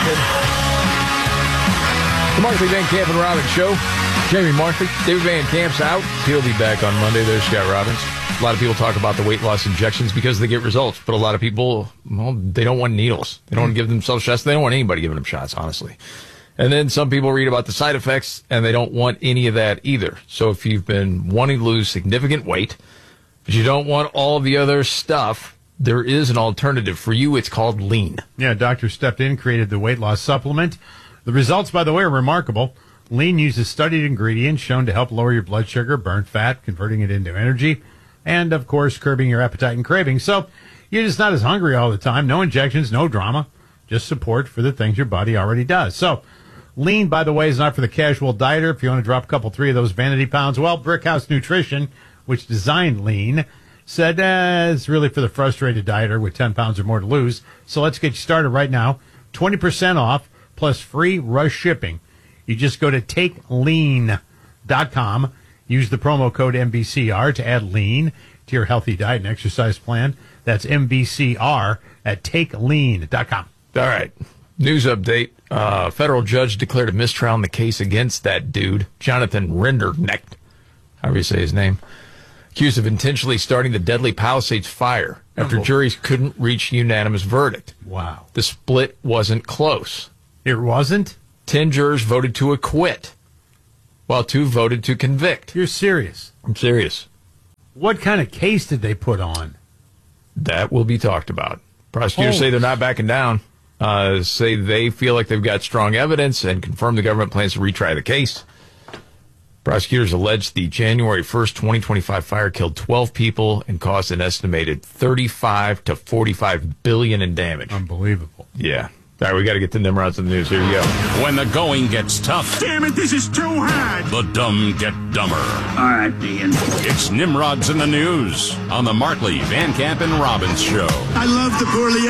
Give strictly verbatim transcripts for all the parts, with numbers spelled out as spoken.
in. The Markley, Van Camp, and Robbins Show. Jamie Markley. David Van Camp's out. He'll be back on Monday. There's Scott Robbins. A lot of people talk about the weight loss injections because they get results, but a lot of people, well, they don't want needles. They don't want to give themselves shots. They don't want anybody giving them shots, honestly. And then some people read about the side effects, and they don't want any of that either. So if you've been wanting to lose significant weight, but you don't want all of the other stuff, there is an alternative for you. It's called Lean. Yeah, a doctor stepped in, created the weight loss supplement. The results, by the way, are remarkable. Lean uses studied ingredients shown to help lower your blood sugar, burn fat, converting it into energy, and, of course, curbing your appetite and cravings. So you're just not as hungry all the time. No injections, no drama, just support for the things your body already does. So Lean, by the way, is not for the casual dieter. If you want to drop a couple, three of those vanity pounds, well, Brickhouse Nutrition, which designed Lean, said uh, it's really for the frustrated dieter with ten pounds or more to lose. So let's get you started right now. twenty percent off plus free rush shipping. You just go to take lean dot com. Use the promo code M B C R to add Lean to your healthy diet and exercise plan. That's M B C R at take lean dot com. All right. News update. Uh, federal judge declared a mistrial in the case against that dude, Jonathan Renderknecht, however you say his name, accused of intentionally starting the deadly Palisades fire after oh. juries couldn't reach a unanimous verdict. Wow. The split wasn't close. It wasn't? Ten jurors voted to acquit, while two voted to convict. You're serious? I'm serious. What kind of case did they put on? That will be talked about. Prosecutors Oh. say they're not backing down. Uh, say they feel like they've got strong evidence and confirm the government plans to retry the case. Prosecutors allege the January first, twenty twenty-five fire killed twelve people and caused an estimated thirty-five to forty-five billion in damage. Unbelievable. Yeah. All right, we got to get the Nimrods in the news. Here you go. When the going gets tough, Damn it, this is too hard. the dumb get dumber. All right, Ian. It's Nimrods in the news on the Markley, Van Camp, and Robbins Show. I love the poorly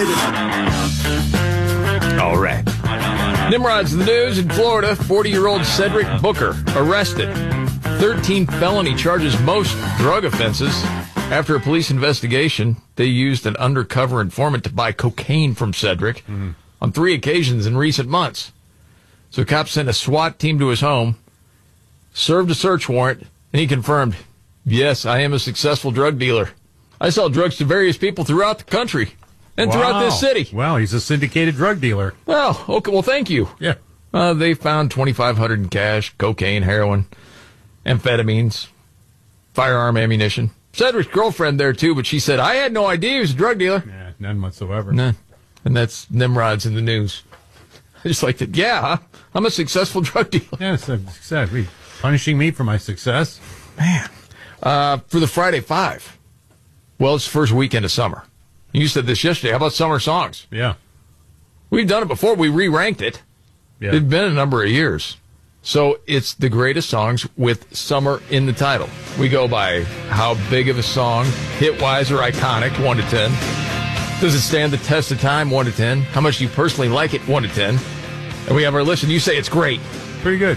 educated. All right. Nimrods in the news. In Florida, forty-year-old Cedric Booker arrested. thirteen felony charges, most drug offenses. After a police investigation, they used an undercover informant to buy cocaine from Cedric mm-hmm. on three occasions in recent months. So cops sent a SWAT team to his home, served a search warrant, and he confirmed, yes, I am a successful drug dealer. I sell drugs to various people throughout the country and wow. throughout this city. Well, he's a syndicated drug dealer. Well, okay, well, thank you. Yeah. Uh, they found twenty-five hundred dollars in cash, cocaine, heroin, amphetamines, firearm ammunition. Cedric's girlfriend there, too, but she said, I had no idea he was a drug dealer. Yeah, none whatsoever. None. And that's Nimrod's in the news. I just like that. Yeah, huh? I'm a successful drug dealer. Yes, I'm success. Punishing me for my success. Man. Uh, for the Friday Five. Well, it's the first weekend of summer. You said this yesterday. How about summer songs? Yeah. We've done it before. We re-ranked it. Yeah. It's been a number of years. So it's the greatest songs with summer in the title. We go by how big of a song, hit-wise or iconic, one to ten. Does it stand the test of time, one to ten? How much do you personally like it, one to ten? And we have our list, and you say it's great. Pretty good.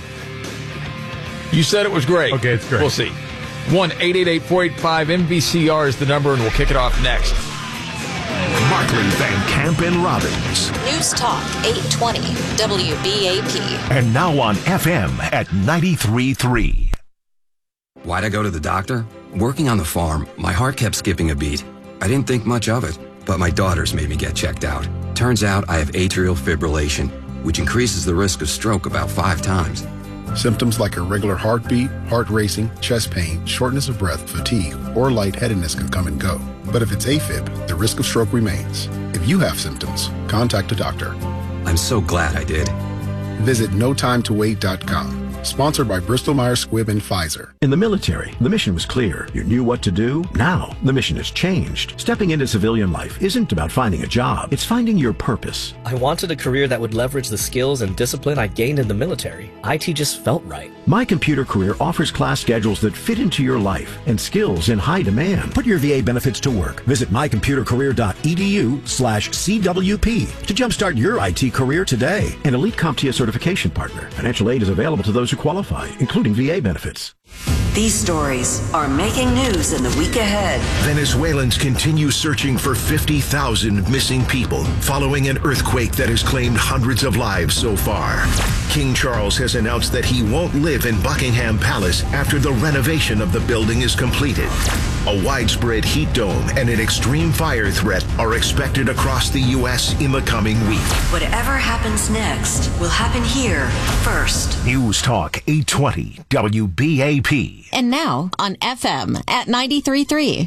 You said it was great. Okay, it's great. We'll see. one eight eight eight, four eight five, M V C R is the number, and we'll kick it off next. Markley, Van Camp, and Robbins. News Talk eight twenty W B A P. And now on F M at ninety-three point three. Why'd I go to the doctor? Working on the farm, my heart kept skipping a beat. I didn't think much of it, but my daughters made me get checked out. Turns out I have atrial fibrillation, which increases the risk of stroke about five times. Symptoms like irregular heartbeat, heart racing, chest pain, shortness of breath, fatigue, or lightheadedness can come and go. But if it's AFib, the risk of stroke remains. If you have symptoms, contact a doctor. I'm so glad I did. Visit no time to wait dot com. Sponsored by Bristol-Myers Squibb and Pfizer. In the military, the mission was clear. You knew what to do. Now, the mission has changed. Stepping into civilian life isn't about finding a job. It's finding your purpose. I wanted a career that would leverage the skills and discipline I gained in the military. I T just felt right. My Computer Career offers class schedules that fit into your life and skills in high demand. Put your V A benefits to work. Visit my computer career dot e d u slash C W P to jumpstart your I T career today. An elite CompTIA certification partner. Financial aid is available to those who qualify, including V A benefits. These stories are making news in the week ahead. Venezuelans continue searching for fifty thousand missing people following an earthquake that has claimed hundreds of lives so far. King Charles has announced that he won't live in Buckingham Palace after the renovation of the building is completed. A widespread heat dome and an extreme fire threat are expected across the U S in the coming week. Whatever happens next will happen here first. News Talk eight twenty W B A P. And now on F M at ninety-three point three.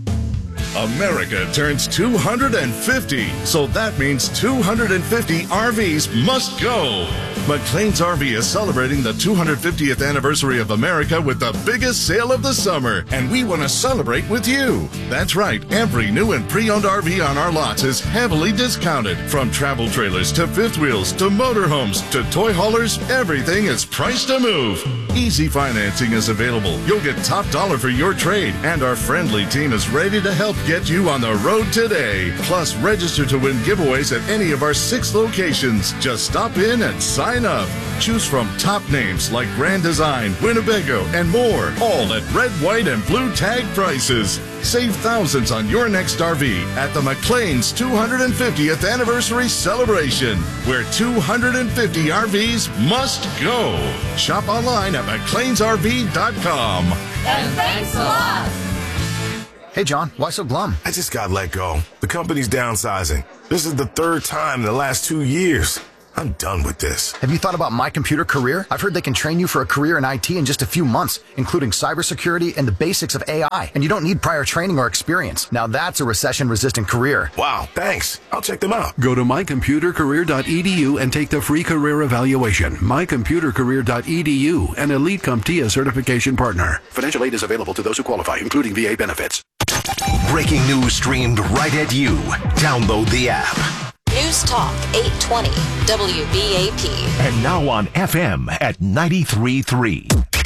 America turns two hundred fifty, so that means two hundred fifty R Vs must go. McLean's R V is celebrating the two hundred fiftieth anniversary of America with the biggest sale of the summer, and we want to celebrate with you. That's right, every new and pre-owned R V on our lots is heavily discounted. From travel trailers to fifth wheels to motorhomes to toy haulers, everything is priced to move. Easy financing is available. You'll get top dollar for your trade, and our friendly team is ready to help get you on the road today. Plus, register to win giveaways at any of our six locations. Just stop in and sign up. Choose from top names like Grand Design, Winnebago, and more, all at red, white, and blue tag prices. Save thousands on your next R V at the McLean's two hundred fiftieth anniversary celebration, where two hundred fifty R Vs must go. Shop online at mcleans r v dot com. And thanks a lot. Hey, John, why so glum? I just got let go. The company's downsizing. This is the third time in the last two years. I'm done with this. Have you thought about My Computer Career? I've heard they can train you for a career in I T in just a few months, including cybersecurity and the basics of A I. And you don't need prior training or experience. Now that's a recession-resistant career. Wow, thanks. I'll check them out. Go to my computer career dot e d u and take the free career evaluation. my computer career dot e d u, an Elite CompTIA certification partner. Financial aid is available to those who qualify, including V A benefits. Breaking news streamed right at you. Download the app. News Talk eight twenty W B A P. And now on F M at ninety-three point three.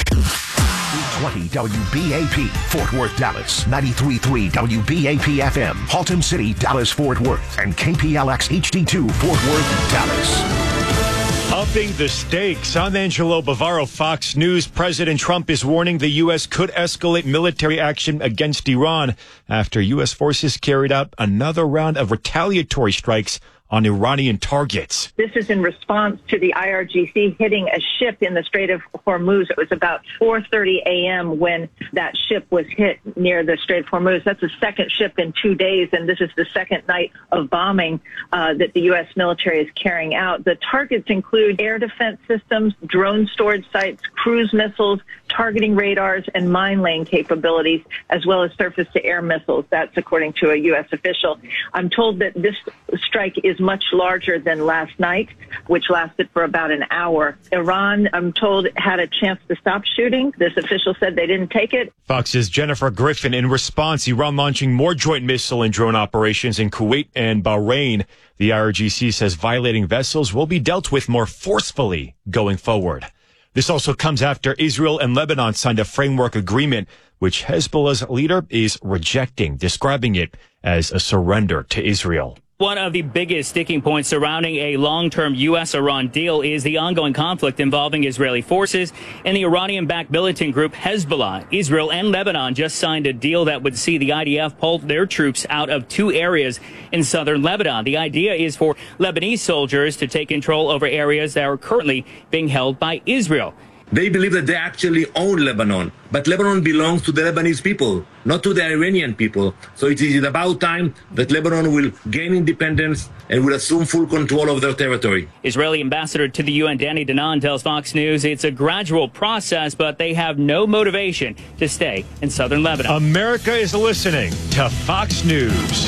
eight twenty W B A P, Fort Worth, Dallas. ninety-three point three W B A P F M, Haltom City, Dallas, Fort Worth. And K P L X H D two, Fort Worth, Dallas. Upping the stakes. I'm Angelo Bavaro, Fox News. President Trump is warning the U S could escalate military action against Iran after U S forces carried out another round of retaliatory strikes on Iranian targets. This is in response to the I R G C hitting a ship in the Strait of Hormuz. It was about four thirty a.m. when that ship was hit near the Strait of Hormuz. That's the second ship in two days, and this is the second night of bombing uh, that the U S military is carrying out. The targets include air defense systems, drone storage sites, cruise missiles, targeting radars, and mine laying capabilities, as well as surface-to-air missiles. That's according to a U S official. I'm told that this strike is much larger than last night, which lasted for about an hour. Iran, I'm told, had a chance to stop shooting. This official said they didn't take it. Fox's Jennifer Griffin. In response, Iran launching more joint missile and drone operations in Kuwait and Bahrain. The I R G C says violating vessels will be dealt with more forcefully going forward. This also comes after Israel and Lebanon signed a framework agreement, which Hezbollah's leader is rejecting, describing it as a surrender to Israel. One of the biggest sticking points surrounding a long-term U S Iran deal is the ongoing conflict involving Israeli forces and the Iranian-backed militant group Hezbollah. Israel and Lebanon just signed a deal that would see the I D F pull their troops out of two areas in southern Lebanon. The idea is for Lebanese soldiers to take control over areas that are currently being held by Israel. They believe that they actually own Lebanon, but Lebanon belongs to the Lebanese people, not to the Iranian people. So it is about time that Lebanon will gain independence and will assume full control of their territory. Israeli ambassador to the U N, Danny Danon, tells Fox News it's a gradual process, but they have no motivation to stay in southern Lebanon. America is listening to Fox News.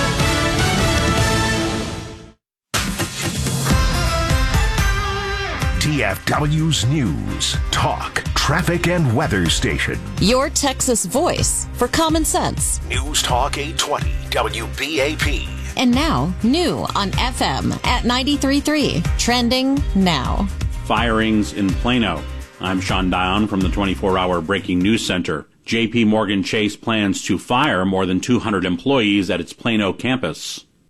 T F W's News, Talk, Traffic and Weather Station. Your Texas voice for common sense. News Talk eight twenty W B A P. And now, new on F M at ninety-three point three. Trending now. Firings in Plano. I'm Sean Dion from the twenty-four hour Breaking News Center. J P Morgan Chase plans to fire more than two hundred employees at its Plano campus.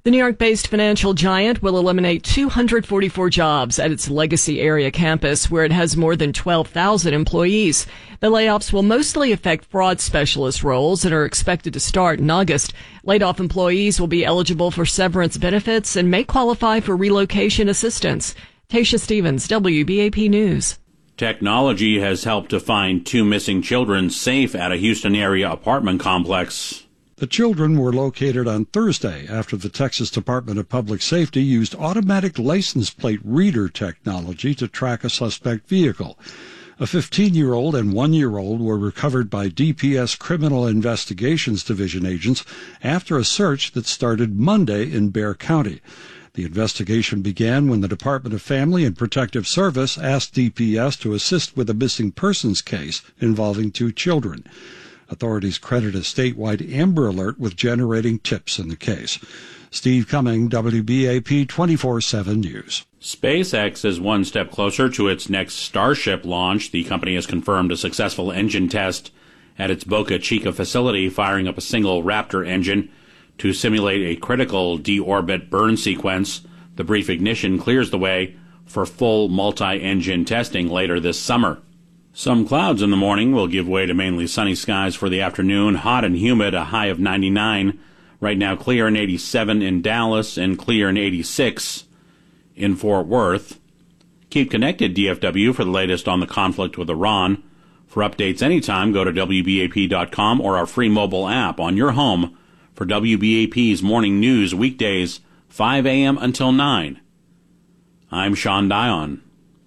The New York-based financial giant will eliminate two hundred forty-four jobs at its legacy area campus, where it has more than twelve thousand employees. The layoffs will mostly affect fraud specialist roles and are expected to start in August. Laid-off employees will be eligible for severance benefits and may qualify for relocation assistance. Tasha Stevens, W B A P News. Technology has helped to find two missing children safe at a Houston area apartment complex. The children were located on Thursday after the Texas Department of Public Safety used automatic license plate reader technology to track a suspect vehicle. A fifteen-year-old and one-year-old were recovered by D P S Criminal Investigations Division agents after a search that started Monday in Bexar County. The investigation began when the Department of Family and Protective Service asked D P S to assist with a missing persons case involving two children. Authorities credit a statewide Amber Alert with generating tips in the case. Steve Cumming, W B A P twenty-four seven News. SpaceX is one step closer to its next Starship launch. The company has confirmed a successful engine test at its Boca Chica facility, firing up a single Raptor engine to simulate a critical deorbit burn sequence. The brief ignition clears the way for full multi-engine testing later this summer. Some clouds in the morning will give way to mainly sunny skies for the afternoon. Hot and humid, a high of ninety-nine. Right now clear and eighty-seven in Dallas and clear and eighty-six in Fort Worth. Keep connected, D F W, for the latest on the conflict with Iran. For updates anytime, go to W B A P dot com or our free mobile app on your home for W B A P's morning news weekdays, five a.m. until nine. I'm Sean Dion.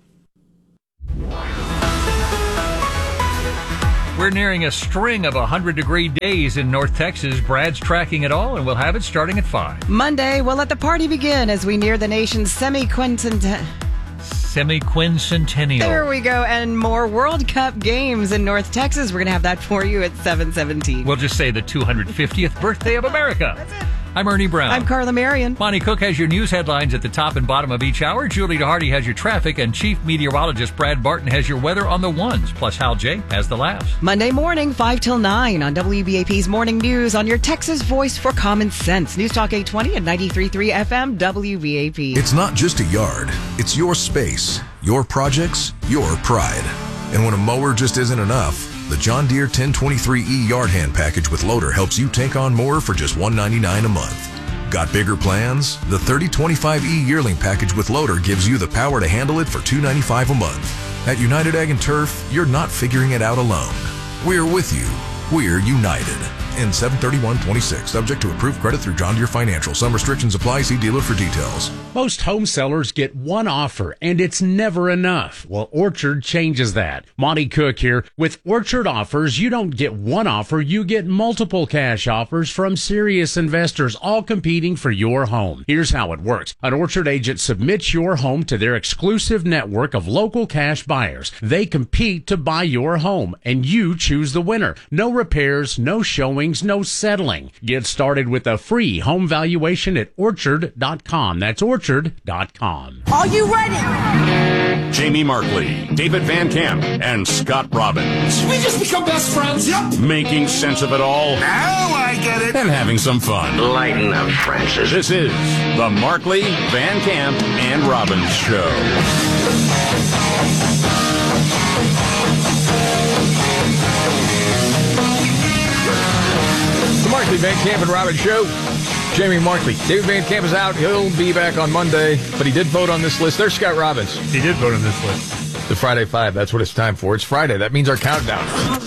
We're nearing a string of one hundred degree days in North Texas. Brad's tracking it all, and we'll have it starting at five. Monday, we'll let the party begin as we near the nation's semi-quincentennial. Semi-quincentennial. There we go. And more World Cup games in North Texas. We're going to have that for you at seven seventeen. We'll just say the two hundred fiftieth birthday of America. That's it. I'm Ernie Brown. I'm Carla Marion. Monty Cook has your news headlines at the top and bottom of each hour. Julie DeHardy has your traffic, and Chief Meteorologist Brad Barton has your weather on the ones. Plus, Hal J has the laughs. Monday morning, five till nine on W B A P's Morning News on your Texas voice for common sense. News Talk eight twenty and ninety-three point three F M W B A P. It's not just a yard. It's your space, your projects, your pride. And when a mower just isn't enough, the John Deere ten twenty-three E Yard Hand Package with Loader helps you take on more for just one hundred ninety-nine dollars a month. Got bigger plans? The thirty twenty-five E Yearling Package with Loader gives you the power to handle it for two hundred ninety-five dollars a month. At United Ag and Turf, you're not figuring it out alone. We're with you. We're united. In seven thirty-one twenty-six, subject to approved credit through John Deere Financial. Some restrictions apply. See dealer for details. Most home sellers get one offer, and it's never enough. Well, Orchard changes that. Monty Cook here. With Orchard offers, you don't get one offer, you get multiple cash offers from serious investors, all competing for your home. Here's how it works. An Orchard agent submits your home to their exclusive network of local cash buyers. They compete to buy your home, and you choose the winner. No repairs, no showings, no settling. Get started with a free home valuation at orchard dot com. That's orchard dot com. Are you ready? Jamie Markley, David Van Camp, and Scott Robbins. We just become best friends. Yep. Making sense of it all. Now I get it. And having some fun. Lighten up, Francis. This is the Markley, Van Camp, and Robbins Show. The Markley, Van Camp, and Robbins Show. Jamie Markley. David Van Camp is out. He'll be back on Monday, but he did vote on this list. There's Scott Robbins. He did vote on this list. The Friday Five. That's what it's time for. It's Friday. That means our countdown.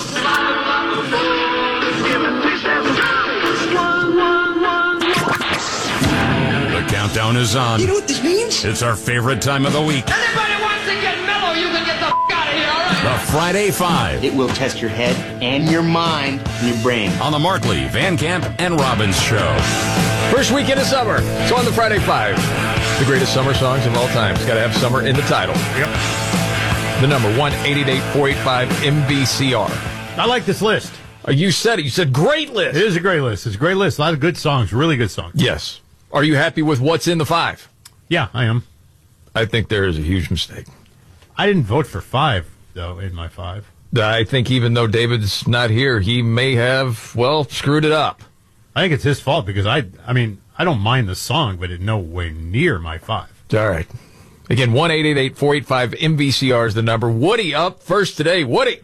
The countdown is on. You know what this means? It's our favorite time of the week. Anybody wants to get mellow, you can get the f*** out of here, all right? The Friday Five. It will test your head and your mind and your brain. On the Markley, Van Camp, and Robbins Show. First weekend of summer. So on the Friday Five. The greatest summer songs of all time. It's got to have summer in the title. Yep. The number one eight eight eight, four eight five, M V C R. I like this list. Uh, you said it. You said great list. It is a great list. It's a great list. A lot of good songs. Really good songs. Yes. Are you happy with what's in the five? Yeah, I am. I think there is a huge mistake. I didn't vote for five, though, in my five. I think even though David's not here, he may have, well, screwed it up. I think it's his fault because I, I mean, I don't mind the song, but it's no way near my five. All right. Again, one eight eight eight, four eight five, M V C R is the number. Woody up first today. Woody.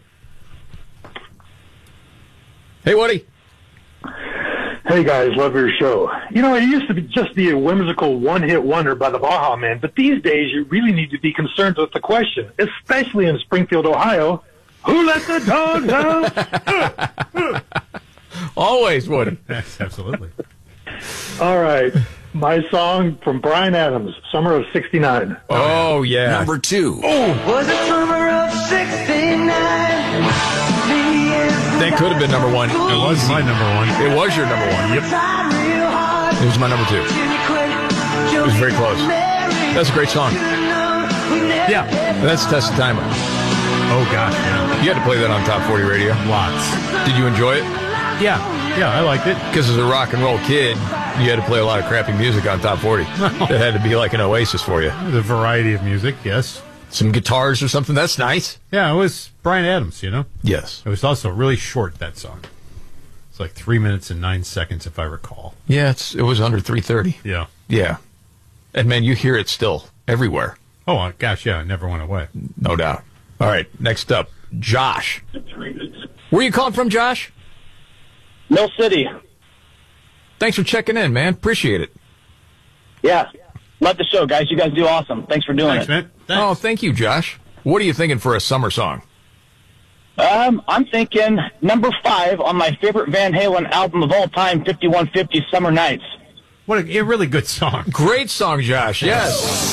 Hey, Woody. Hey, guys, love your show. You know, it used to be just be a whimsical one-hit wonder by the Baja Men, but these days you really need to be concerned with the question, especially in Springfield, Ohio, who let the dogs out? Always, Woody. Yes, absolutely. All right. My song from Bryan Adams, Summer of sixty-nine. Oh, yeah. Number two. Oh. Was it summer of sixty-nine? That could have been number one. It was my number one. It was your number one. Yep. It was my number two. It was very close. That's a great song. Yeah. That's Test of Time. Oh, gosh, yeah. You had to play that on Top forty Radio. Lots. Did you enjoy it? Yeah. Yeah, I liked it. Because as a rock and roll kid, you had to play a lot of crappy music on Top forty. It had to be like an oasis for you. There's a variety of music, yes. Some guitars or something. That's nice. Yeah, it was Bryan Adams, you know? Yes. It was also really short, that song. It's like three minutes and nine seconds, if I recall. Yeah, it's, it was under three thirty. Yeah. Yeah. And, man, you hear it still everywhere. Oh, uh, gosh, yeah, it never went away. No doubt. All right, next up, Josh. Where you calling from, Josh? Mill City. Thanks for checking in, man. Appreciate it. Yeah. Love the show, guys. You guys do awesome. Thanks for doing Thanks, it. man. Thanks. Oh, thank you, Josh. What are you thinking for a summer song? Um, I'm thinking number five on my favorite Van Halen album of all time, fifty-one fifty, Summer Nights. What a, a really good song. Great song, Josh. Yes.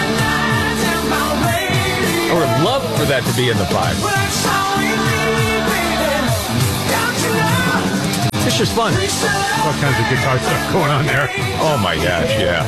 I would have loved for that to be in the five. It's just fun. All kinds of guitar stuff going on there. Oh, my gosh, yeah.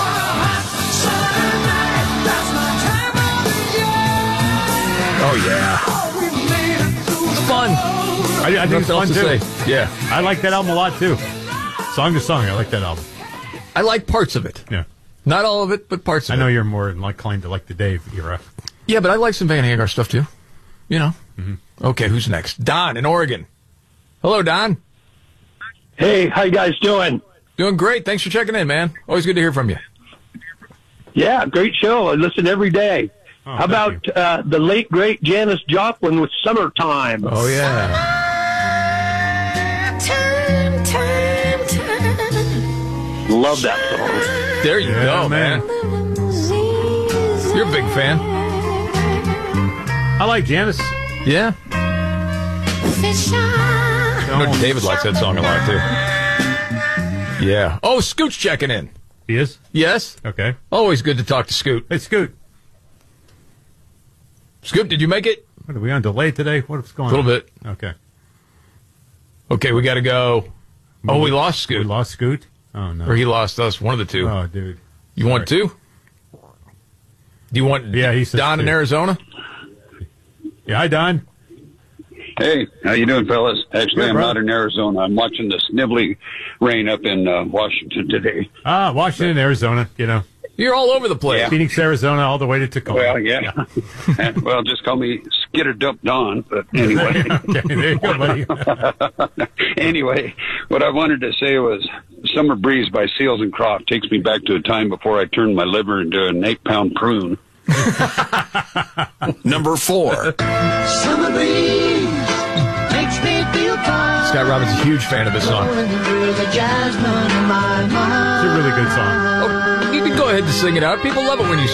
Oh, yeah. It's fun. I, I think it's fun, to too. Say. Yeah. I like that album a lot, too. Song to song, I like that album. I like parts of it. Yeah. Not all of it, but parts of I it. know you're more inclined to like the Dave era. Yeah, but I like some Van Hagar stuff, too. You know. Mm-hmm. Okay, who's next? Don in Oregon. Hello, Don. Hey, how you guys doing? Doing great. Thanks for checking in, man. Always good to hear from you. Yeah, great show. I listen every day. Oh, how about uh, the late, great Janis Joplin with Summertime? Oh, yeah. Time, time, time. Love that song. There you Yeah, go, man. man. You're a big fan. I like Janis. Yeah. I know David likes that song a lot, too. Yeah. Oh, Scoot's checking in. He is? Yes. Okay. Always good to talk to Scoot. Hey, Scoot. Scoot, did you make it? What, are we on delay today? What's going A little on? bit. Okay. Okay, we got to go. Oh, we lost Scoot. We lost Scoot? Oh, no. Or he lost us. One of the two. Oh, dude. You Sorry. want two? Do you want Yeah, he said Don in two. Arizona? Yeah, hi, Don. Hey, how you doing, fellas? Actually, Good, I'm bro. not in Arizona. I'm watching the snivelly rain up in uh, Washington today. Ah, Washington, Arizona, you know. You're all over the place. Yeah. Phoenix, Arizona, all the way to Tacoma. Well, yeah. And, well, just call me Skidder Don, but anyway. Okay, there you go, buddy. Anyway, what I wanted to say was Summer Breeze by Seals and Croft takes me back to a time before I turned my liver into an eight-pound prune. Number four. Summer breeze makes me feel fine. Scott Robbins is a huge fan of this song. Blowing through the jasmine in my mind. It's a really good song. Oh, you can go ahead and sing it out. People love it when you